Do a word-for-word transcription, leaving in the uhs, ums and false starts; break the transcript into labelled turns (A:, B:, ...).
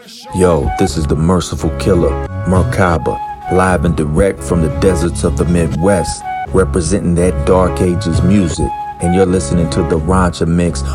A: Yo, this is the Merciful Killer, Merkaba, live and direct from the deserts of the Midwest, representing that Dark Ages music. And you're listening to the Rancha Mix